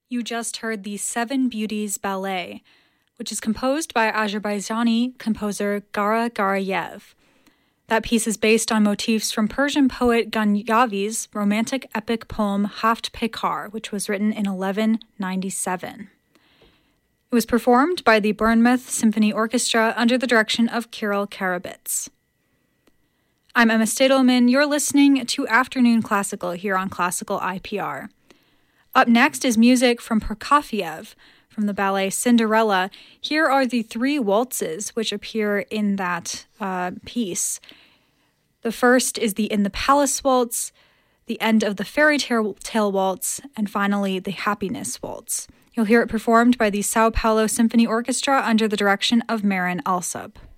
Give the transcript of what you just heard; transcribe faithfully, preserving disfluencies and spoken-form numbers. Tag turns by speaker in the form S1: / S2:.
S1: You just heard the Seven Beauties Ballet, which is composed by Azerbaijani composer Gara Garayev. That piece is based on motifs from Persian poet Ganyavi's romantic epic poem Haft Pekar, which was written in eleven ninety-seven. It was performed by the Bournemouth Symphony Orchestra under the direction of Kirill Karabits. I'm Emma Stadelman. You're listening to Afternoon Classical here on Classical I P R. Up next is music from Prokofiev from the ballet Cinderella. Here are the three waltzes which appear in that uh, piece. The first is the In the Palace Waltz, the end of the Fairy Tale Waltz, and finally the Happiness Waltz. You'll hear it performed by the Sao Paulo Symphony Orchestra under the direction of Marin Alsop.